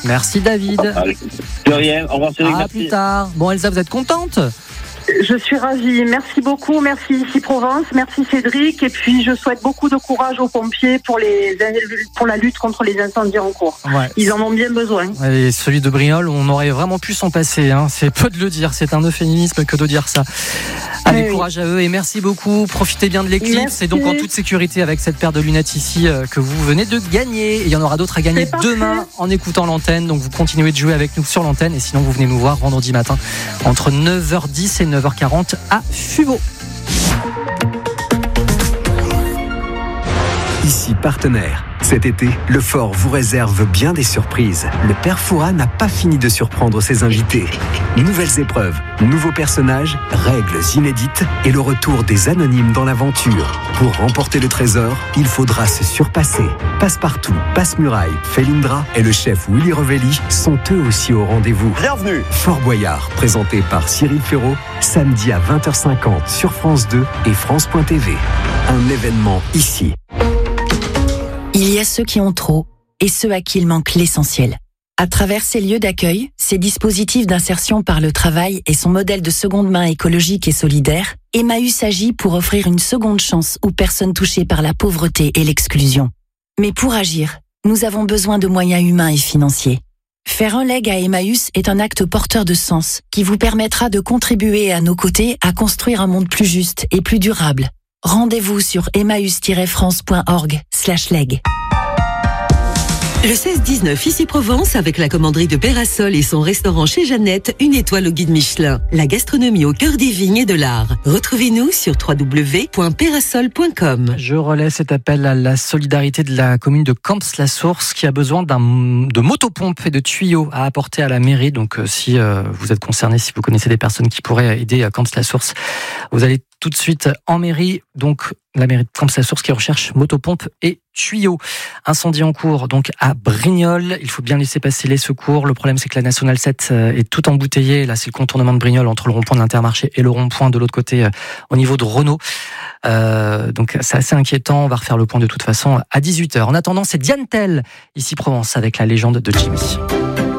Merci David. De rien, au revoir Cédric. À plus tard. Bon Elsa, vous êtes contente ? Je suis ravie. Merci beaucoup. Merci Ici Provence. Merci Cédric. Et puis, je souhaite beaucoup de courage aux pompiers pour la lutte contre les incendies en cours. Ouais. Ils en ont bien besoin. Et celui de Brignoles, on aurait vraiment pu s'en passer. C'est peu de le dire. C'est un euphémisme que de dire ça. Allez, courage à eux et merci beaucoup. Profitez bien de l'éclipse et donc en toute sécurité avec cette paire de lunettes ici que vous venez de gagner. Et il y en aura d'autres à gagner demain en écoutant l'antenne. Donc vous continuez de jouer avec nous sur l'antenne et sinon vous venez nous voir vendredi matin entre 9h10 et 9h40 à Fuveau. Ici partenaire. Cet été, le Fort vous réserve bien des surprises. Le père Fouras n'a pas fini de surprendre ses invités. Nouvelles épreuves, nouveaux personnages, règles inédites et le retour des anonymes dans l'aventure. Pour remporter le trésor, il faudra se surpasser. Passepartout, Passe-Muraille, Felindra et le chef Willy Revelli sont eux aussi au rendez-vous. Bienvenue. Fort Boyard, présenté par Cyril Ferraud, samedi à 20h50 sur France 2 et France.tv. Un événement ici. Il y a ceux qui ont trop et ceux à qui il manque l'essentiel. À travers ces lieux d'accueil, ces dispositifs d'insertion par le travail et son modèle de seconde main écologique et solidaire, Emmaüs agit pour offrir une seconde chance aux personnes touchées par la pauvreté et l'exclusion. Mais pour agir, nous avons besoin de moyens humains et financiers. Faire un leg à Emmaüs est un acte porteur de sens qui vous permettra de contribuer à nos côtés à construire un monde plus juste et plus durable. Rendez-vous sur emmaüs-france.org/leg. Le 16-19 Ici Provence avec la commanderie de Pérasol et son restaurant chez Jeannette, une étoile au guide Michelin. La gastronomie au cœur des vignes et de l'art. Retrouvez-nous sur www.perasol.com. Je relais cet appel à la solidarité de la commune de Camps-la-Source qui a besoin de motopompes et de tuyaux à apporter à la mairie. Donc si vous êtes concerné, si vous connaissez des personnes qui pourraient aider à Camps-la-Source, vous allez tout de suite en mairie. Donc la mairie de Camps-la-Source qui recherche motopompes et tuyaux. Incendie en cours donc à Brignoles. Il faut bien laisser passer les secours. Le problème c'est que la Nationale 7 est tout embouteillée. Là c'est le contournement de Brignoles entre le rond-point de l'Intermarché et le rond-point de l'autre côté au niveau de Renault. Donc c'est assez inquiétant. On va refaire le point de toute façon à 18h. En attendant, c'est Diane Tell, Ici Provence avec la légende de Jimmy.